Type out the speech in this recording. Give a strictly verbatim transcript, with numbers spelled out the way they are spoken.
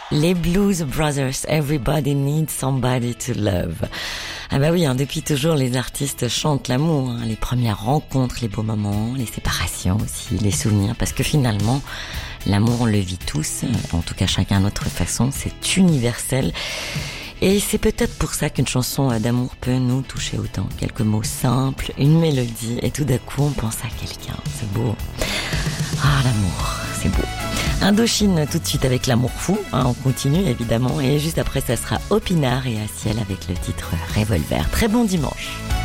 Les Blues Brothers, Everybody Needs Somebody to Love. Ah bah oui, hein, depuis toujours, les artistes chantent l'amour, hein, les premières rencontres, les beaux moments, les séparations aussi, les souvenirs, parce que finalement, l'amour, on le vit tous, en tout cas chacun à notre façon, c'est universel. Et c'est peut-être pour ça qu'une chanson d'amour peut nous toucher autant. Quelques mots simples, une mélodie, et tout d'un coup, on pense à quelqu'un. C'est beau. Ah, l'amour, c'est beau. Indochine tout de suite avec l'amour fou, hein, on continue évidemment, et juste après ça sera Opinard et Aciel avec le titre Revolver. Très bon dimanche.